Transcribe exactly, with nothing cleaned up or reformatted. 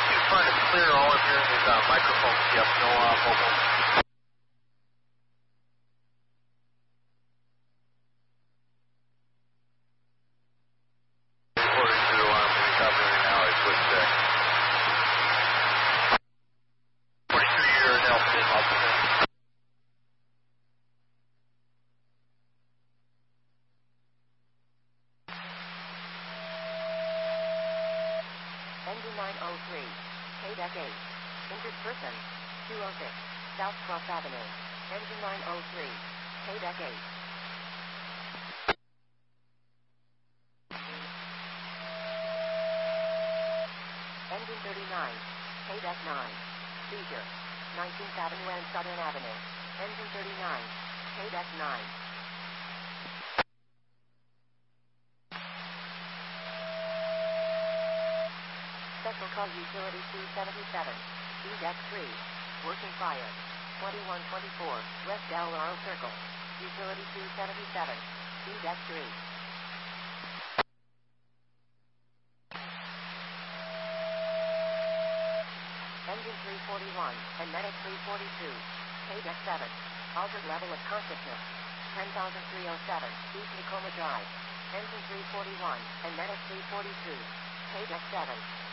two front is clear. All I'm hearing is uh, microphone. Yep, no uh, mobile. Reporting to um, recovery now. I switched check. forty-three year Nelson Hudson. Engine nine oh three, K deck eight. Injured person, two oh six, South Cross Avenue. Engine nine oh three, K deck eight. Engine thirty-nine, K deck nine. Seizure, nineteenth Avenue and Southern Avenue. Engine thirty-nine, K deck nine. Special call utility two seventy-seven, B deck three, working fire, twenty-one twenty-four, West El Oro Circle, utility two seventy-seven, B deck three. Engine three forty-one, and medic three forty-two, K deck seven, altered level of consciousness, ten thousand three oh seven, East Tacoma Drive. Engine three forty-one, and medic three forty-two, K deck seven.